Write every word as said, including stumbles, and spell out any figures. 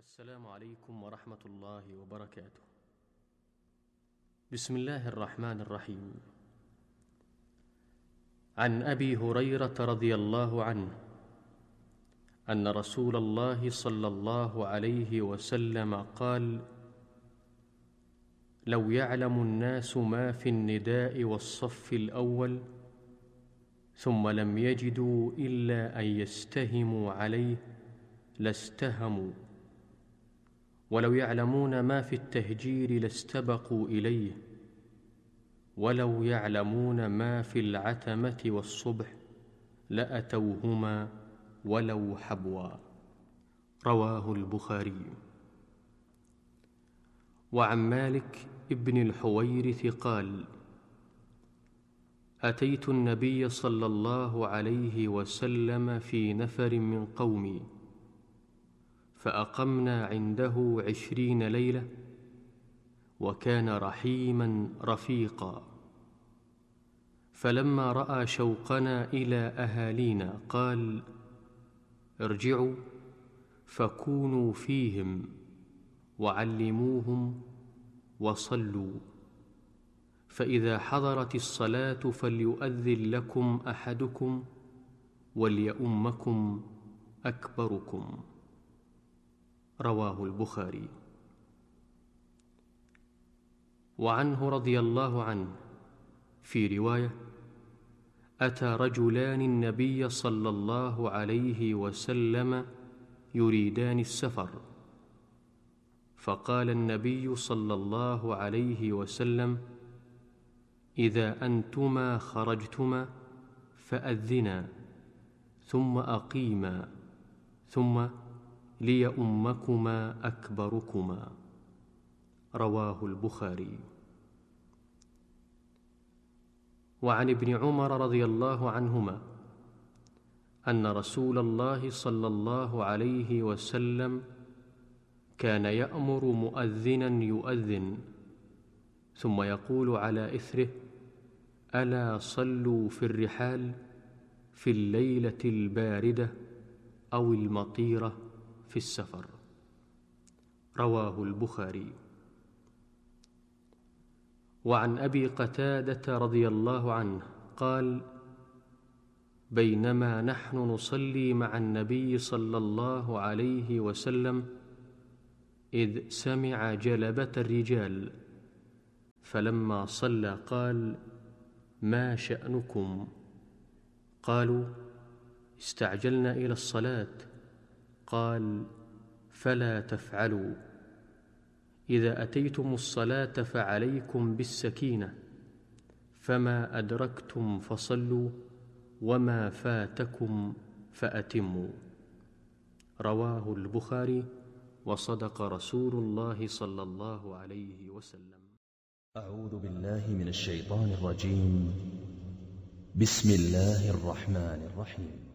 السلام عليكم ورحمة الله وبركاته. بسم الله الرحمن الرحيم. عن أبي هريرة رضي الله عنه أن رسول الله صلى الله عليه وسلم قال: لو يعلم الناس ما في النداء والصف الأول ثم لم يجدوا إلا أن يستهموا عليه لاستهموا، ولو يعلمون ما في التهجير لاستبقوا إليه، ولو يعلمون ما في العتمة والصبح لأتوهما ولو حبوا. رواه البخاري. وعن مالك ابن الحويرث قال: أتيت النبي صلى الله عليه وسلم في نفر من قومي، فأقمنا عنده عشرين ليلة، وكان رحيما رفيقا. فلما رأى شوقنا إلى أهالينا قال: ارجعوا فكونوا فيهم وعلموهم وصلوا، فإذا حضرت الصلاة فليؤذن لكم أحدكم وليؤمكم أكبركم. رواه البخاري. وعنه رضي الله عنه في رواية: أتى رجلان النبي صلى الله عليه وسلم يريدان السفر، فقال النبي صلى الله عليه وسلم: إذا أنتما خرجتما فأذنا ثم أقيما ثم ليؤمكما أكبركما. رواه البخاري. وعن ابن عمر رضي الله عنهما أن رسول الله صلى الله عليه وسلم كان يأمر مؤذنا يؤذن ثم يقول على إثره: ألا صلوا في الرحال في الليلة الباردة أو المطيرة في السفر. رواه البخاري. وعن أبي قتادة رضي الله عنه قال: بينما نحن نصلي مع النبي صلى الله عليه وسلم إذ سمع جلبة الرجال، فلما صلى قال: ما شأنكم؟ قالوا: استعجلنا إلى الصلاة. قال: فلا تفعلوا، إذا أتيتم الصلاة فعليكم بالسكينة، فما أدركتم فصلوا وما فاتكم فأتموا. رواه البخاري. وصدق رسول الله صلى الله عليه وسلم. أعوذ بالله من الشيطان الرجيم. بسم الله الرحمن الرحيم.